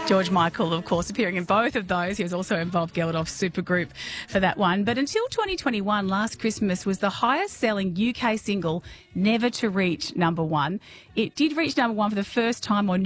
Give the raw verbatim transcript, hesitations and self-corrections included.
George Michael, of course, appearing in both of those. He was also involved Geldof Supergroup for that one. But until twenty twenty-one, Last Christmas was the highest-selling U K single never to reach number one. It did reach number one for the first time on